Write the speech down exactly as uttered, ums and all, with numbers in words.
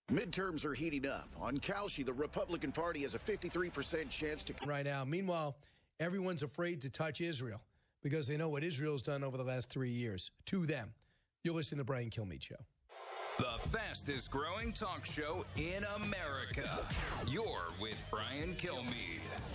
Midterms are heating up. On Kalshi, the Republican Party has a fifty-three percent chance to... Right now. Meanwhile, everyone's afraid to touch Israel because they know what Israel's done over the last three years to them. You're listening to Brian Kilmeade Show. The fastest growing talk show in America. You're with Brian Kilmeade.